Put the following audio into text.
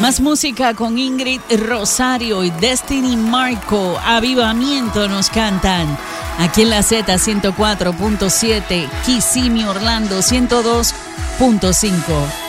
Más música con Ingrid Rosario y Destiny Marco. Avivamiento nos cantan. Aquí en la Z 104.7, Kissimmee, Orlando 102.5.